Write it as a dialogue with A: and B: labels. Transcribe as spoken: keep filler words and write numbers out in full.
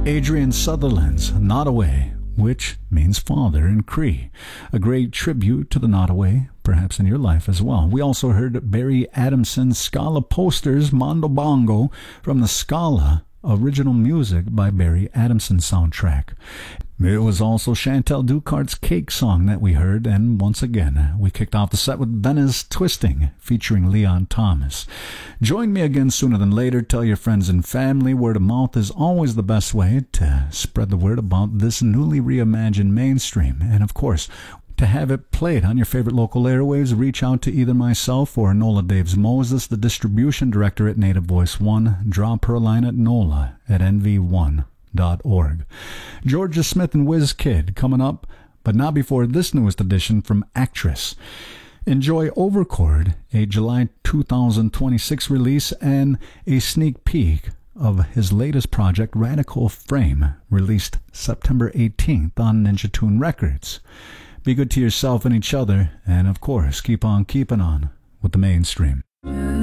A: Adrian Sutherland's Nottoway, which means father in Cree. A great tribute to the Nottoway, perhaps in your life as well. We also heard Barry Adamson's Scala Posters Mondo Bongo from the Scala original music by Barry Adamson soundtrack. It was also Chantal Ducart's Cake Song that we heard, and once again, we kicked off the set with Venice Twisting, featuring Leon Thomas. Join me again sooner than later. Tell your friends and family. Word of mouth is always the best way to spread the word about this newly reimagined mainstream. And of course, to have it played on your favorite local airwaves, reach out to either myself or Nola Daves Moses, the distribution director at Native Voice One. Drop her line at nola at n v one dot org. Georgia Smith and Wiz Kid coming up, but not before this newest edition from Actress. Enjoy Overchord, a July two thousand twenty-six release, and a sneak peek of his latest project, Radical Frame, released September eighteenth on Ninja Tune Records. Be good to yourself and each other, and of course, keep on keeping on with the mainstream.